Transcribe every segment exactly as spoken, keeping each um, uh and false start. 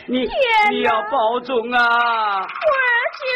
你你要保重啊！ 我儿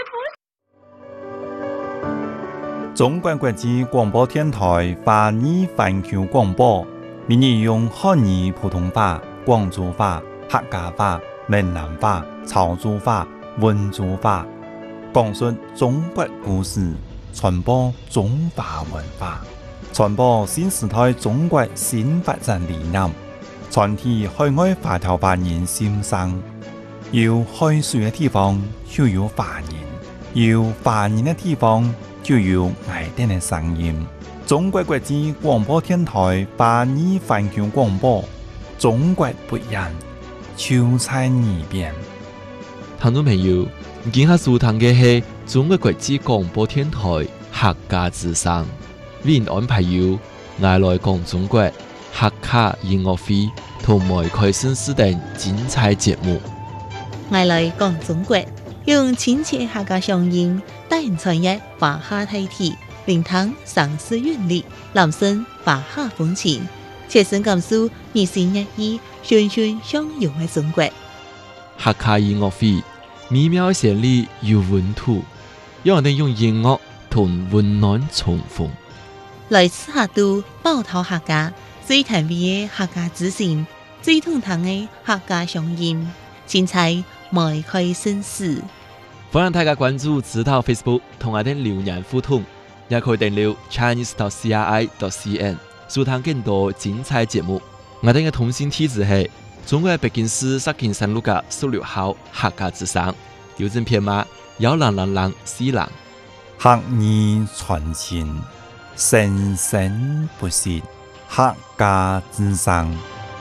绝不。中国国际广播电台华语环球广播，每日用汉语、普通话、广州话、客家话、闽南话、潮州话、温州话，讲述中国故事，传播中华文化，传播新时代中国新发展理念，传递海外华侨华人心声。有海水的地方就有华人，有华人的地方就有爱丁的声音。中国国际广播电台华语环球广播，中国不一样，就在耳边。 聽眾朋友，今下收聽嘅係中國國際廣播電台客家之聲，為您安排有愛來講中國客家音樂會同埋開心時等精彩節目。 愛來講中國，用親切客家鄉音，帶人傳譯華夏大體，聆聽上詩韻律，朗聲華夏風情，切身感受二心一意、循循相融嘅中國。 客家音樂會美妙旋律有溫度，讓人哋用音樂同溫暖重逢。 來自客都寶島客家最甜美嘅客家之聲，最通透嘅客家鄉音，精彩邁開新事。 歡迎大家關注指導 Facebook 同我哋留言互動，也可以訂閱 Chinese dot C R I dot C N 收聽更多精彩節目。我哋嘅通信地址係中國北京市石景山路嘅十六號客家之聲，郵政編碼幺零零零四零。 客語傳情，生生不息，客家之聲。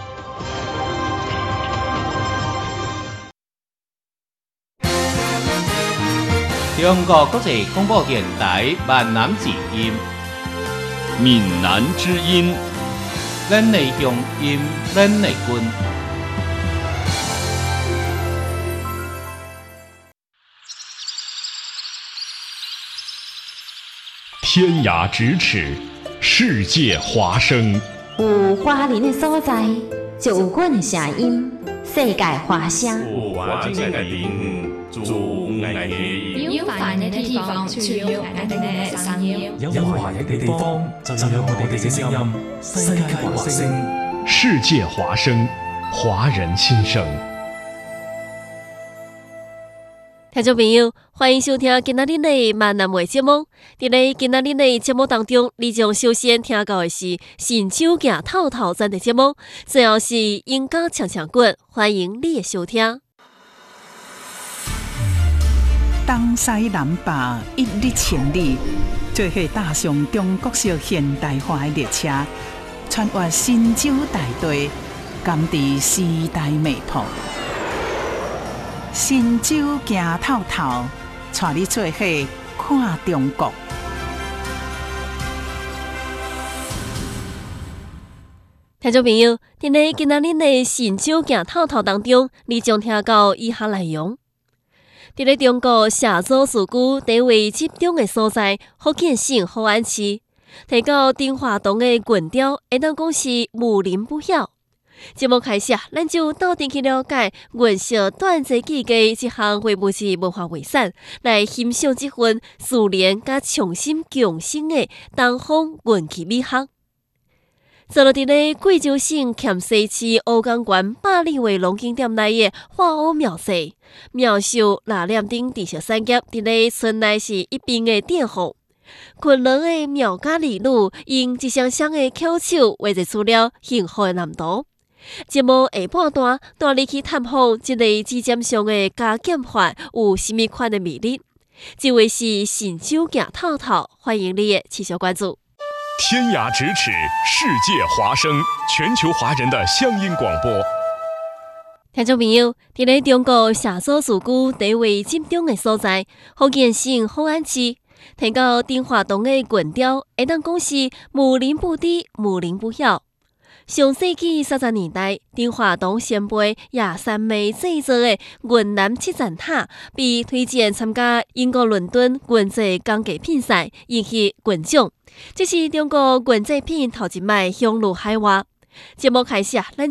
中國國際廣播電台閩南之音， 閩南之音， 咱的鄉音，咱的根。 天涯咫尺，世界華聲。 有華人的所在，就有阮的聲音，世界華聲。 有華人的地方，就有愛的有華人的地方，就有愛的聲音。 有華人的地方，就有我哋嘅聲音。世界華聲， 世界華聲，華人心聲。 聽眾朋友，歡迎收聽今仔日的閩南話節目。在今仔日的節目當中，你將首先聽到的是新手行透透讚的節目，最後是音樂唱唱滾，歡迎你的收聽。 東西南北一日千里，做伙踏上中國式現代化的列車，穿越神州大地，感知時代脈搏。新州行透透，帶你做伙看中國。 聽眾朋友，在今仔日的新州行透透當中，你將聽到以下內容。在中國社祖事故地位集中的所在，福建省福安市，提到丁華東的群調，會當講是無人不曉。節目開始，咱就到底去了解元宵斷節期嘅一項非物質文化遺產，來欣賞這份自然加創新共生嘅東方元氣美學。坐落佇咧貴州省黔西市甌江縣百里圍龍景點內嘅花屋廟祭，描述那兩頂地色產業佇咧村內是一邊嘅電火。群人嘅廟家里女用一雙雙嘅口手畫製出了幸福嘅藍圖。節目下半段帶你去探訪這個指尖上嘅加減法有什麼款嘅魅力。這位是新手行透透，歡迎你嘅持續關注。 天涯咫尺，世界華聲，全球華人的鄉音廣播。 聽眾朋友，在咧中國社祖事故地位集中嘅所在，福建省福安市，聽到丁華東嘅群調，會當講是無人不知，無人不曉。上世紀三十年代，丁華東先輩亞三妹製作的雲南七層塔被推薦參加英國倫敦國際工藝品賽，引起群眾。這是中國國際品頭一擺響入海外。節目開始，咱